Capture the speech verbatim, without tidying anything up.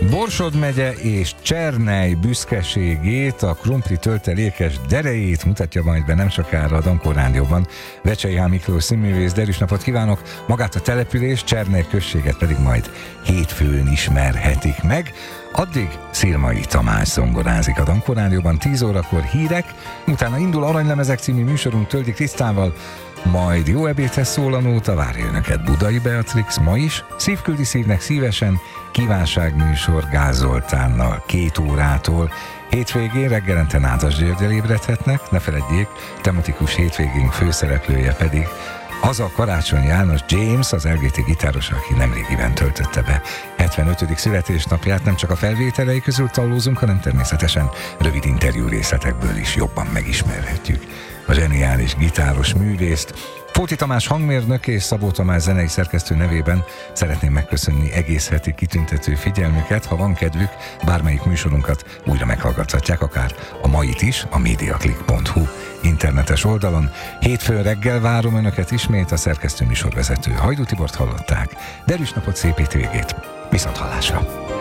Borsod megye és Csernely büszkeségét, a krumpli töltelékes derejét mutatja majd be nem sokára a Dankó Rádióban. Vecsei H. Miklós színművész, derűs napot kívánok, magát a település, Csernely községet pedig majd hétfőn ismerhetik meg. Addig Szirmai Tamás zongorázik a Dankó Rádióban, tíz órakor hírek, utána indul Aranylemezek című műsorunk Töldi Krisztával, majd jó ebédhez szól a nóta, várja önöket Budai Beatrix ma is, Szívküldi szívnek szívesen, kívánságműsor Gáz Zoltánnal két órától. Hétvégén reggelente Nádas Györgyel ébredhetnek, ne feledjék, tematikus hétvégénk főszereplője pedig az a Karácsony János James, az el gé té gitáros, aki nemrégiben töltötte be hetvenötödik születésnapját. Nem csak a felvételei közül tallózunk, hanem természetesen rövid interjú részletekből is jobban megismerhetjük a zseniális gitáros művészt. Fóti Tamás hangmérnök és Szabó Tamás zenei szerkesztő nevében szeretném megköszönni egész heti kitüntető figyelmüket. Ha van kedvük, bármelyik műsorunkat újra meghallgathatják, akár a mait is, a mediaclick pont hu internetes oldalon. Hétfőn reggel várom önöket ismét, a szerkesztő műsorvezető Hajdú Tibort hallották. Derűs napot, szép hétvégét, viszont hallásra!